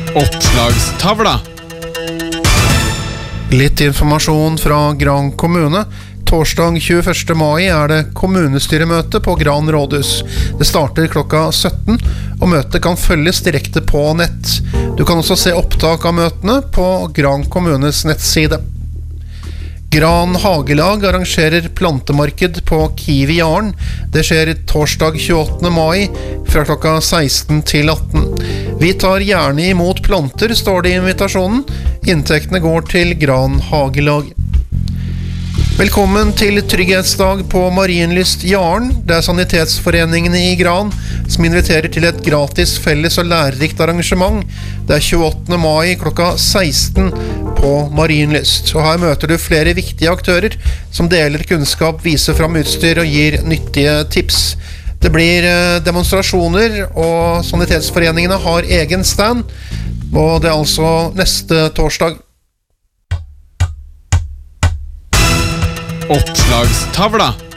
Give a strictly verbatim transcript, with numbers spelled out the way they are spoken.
Oppslagstavla. Litt informasjon fra Gran kommune. Torsdag tjueførste mai er det kommunestyremøte på Gran rådhus. Det starter klokka sytten, og møtet kan følges direkte på nett. Du kan også se opptak av møtene på Gran kommunes nettside. Gran Hagelag arrangerer plantemarked på Kiwi Jaren. Det skjer torsdag tjueåttende mai fra klokka seksten til atten. Vi tar gjerne imot planter, står det i invitasjonen. Inntektene går til Gran Hagelag. Velkommen til Trygghetsdag på Marienlyst Jaren. Det er sanitetsforeningene i Gran som inviterer til et gratis felles og lærerikt arrangement. Det er tjueåttende mai klokka seksten på Marienlyst. Og her møter du flere viktige aktører som deler kunnskap, viser fram utstyr og gir nyttige tips. Det blir demonstrasjoner, og sanitetsforeningene har egen stand, og det er altså neste torsdag. Oppslagstavla.